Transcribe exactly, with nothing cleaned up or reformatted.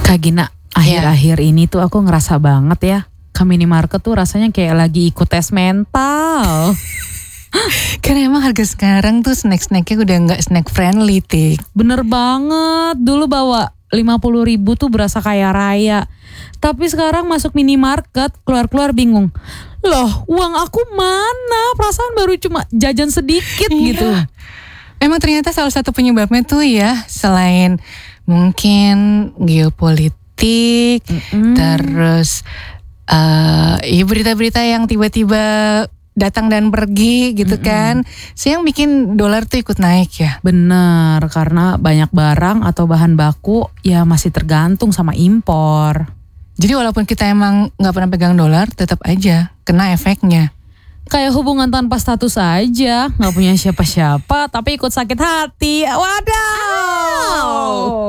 Kak Gina, akhir-akhir yeah. ini tuh aku ngerasa banget ya, ke minimarket tuh rasanya kayak lagi ikut tes mental. Karena emang harga sekarang tuh snack-snacknya udah gak snack friendly, Tik. Bener banget, dulu bawa lima puluh ribu tuh berasa kaya raya. Tapi sekarang masuk minimarket, keluar-keluar bingung. Loh, uang aku mana? Perasaan baru cuma jajan sedikit iya. gitu. Emang ternyata salah satu penyebabnya tuh ya, selain mungkin geopolitik, mm-hmm. terus uh, ya berita-berita yang tiba-tiba datang dan pergi gitu mm-hmm. kan. Sih yang bikin dolar tuh ikut naik ya. Bener, karena banyak barang atau bahan baku ya masih tergantung sama impor. Jadi walaupun kita emang gak pernah pegang dolar, tetap aja kena efeknya. Kayak hubungan tanpa status aja, gak punya siapa-siapa tapi ikut sakit hati. Wadaw!